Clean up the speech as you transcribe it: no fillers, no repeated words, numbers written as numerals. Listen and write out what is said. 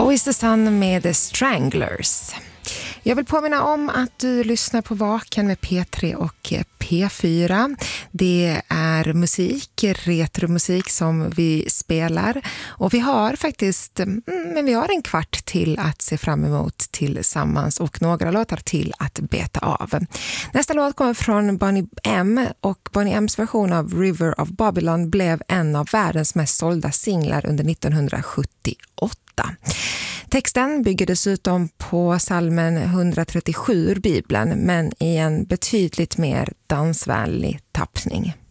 Always the Sun med The Stranglers. Jag vill påminna om att du lyssnar på Vaken med P3 och P4. Det är musik, retromusik som vi spelar. Och vi har faktiskt vi har en kvart till att se fram emot tillsammans och några låtar till att beta av. Nästa låt kommer från Boney M, och Boney M's version av River of Babylon blev en av världens mest sålda singlar under 1978. Texten bygger dessutom på psalmen 137 ur Bibeln, men i en betydligt mer dansvänlig tappning.